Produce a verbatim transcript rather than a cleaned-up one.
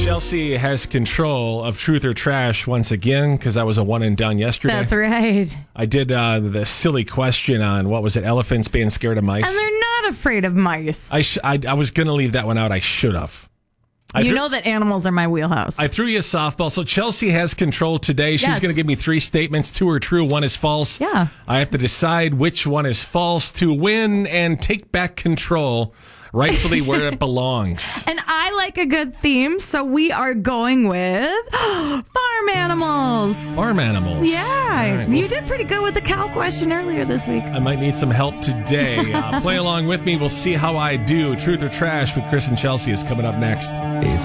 Chelsea has control of Truth or Trash once again because I was a one and done yesterday. That's right. I did uh, the silly question on, what was it, elephants being scared of mice? And they're not afraid of mice. I sh- I, I was going to leave that one out. I should have. I you threw- know that animals are my wheelhouse. I threw you a softball. So Chelsea has control today. She's Yes. going to give me three statements. Two are true. One is false. Yeah. I have to decide which one is false to win and take back control rightfully where it belongs. And I like a good theme, so we are going with farm animals. Farm animals. Yeah. All right, You well, did pretty good with the cow question earlier this week. I might need some help today. Uh, play along with me. We'll see how I do. Truth or Trash with Chris and Chelsea is coming up next. It's